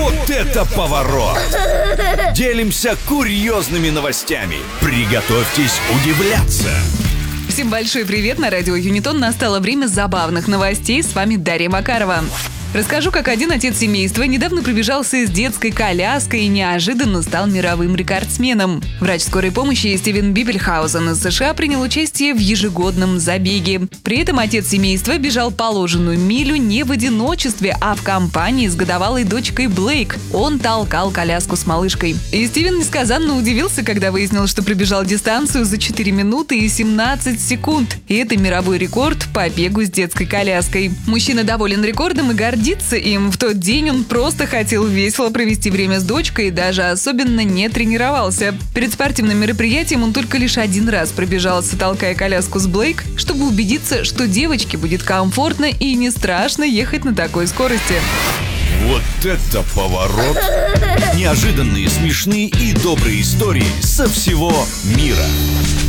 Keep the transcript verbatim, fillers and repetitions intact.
Вот это поворот! Делимся курьезными новостями. Приготовьтесь удивляться. Всем большой привет! На радио Юнитон настало время забавных новостей. С вами Дарья Макарова. Расскажу, как один отец семейства недавно пробежался с детской коляской и неожиданно стал мировым рекордсменом. Врач скорой помощи Стивен Бибельхаузен из США принял участие в ежегодном забеге. При этом отец семейства бежал положенную милю не в одиночестве, а в компании с годовалой дочкой Блейк. Он толкал коляску с малышкой. И Стивен несказанно удивился, когда выяснил, что пробежал дистанцию за четыре минуты и семнадцать секунд. И это мировой рекорд по бегу с детской коляской. Мужчина доволен рекордом и гордится им. В тот день он просто хотел весело провести время с дочкой и даже особенно не тренировался. Перед спортивным мероприятием он только лишь один раз пробежался, толкая коляску с Блейк, чтобы убедиться, что девочке будет комфортно и не страшно ехать на такой скорости. Вот это поворот! Неожиданные, смешные и добрые истории со всего мира.